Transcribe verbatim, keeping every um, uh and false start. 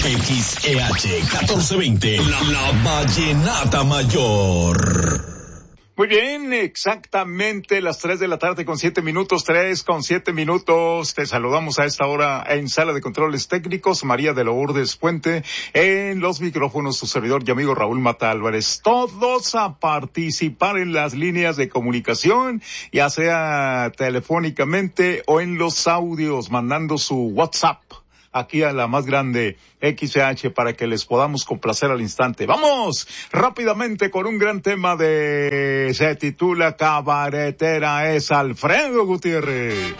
X E H catorce veinte, la, la Vallenata Mayor. Muy bien, exactamente las tres de la tarde con siete minutos, tres con siete minutos. Te saludamos a esta hora en Sala de Controles Técnicos, María de Lourdes Puente, en los micrófonos su servidor y amigo Raúl Mata Álvarez. Todos a participar en las líneas de comunicación, ya sea telefónicamente o en los audios, mandando su WhatsApp aquí a la más grande X E H para que les podamos complacer al instante. Vamos rápidamente con un gran tema de, se titula Cabaretera, es Alfredo Gutiérrez.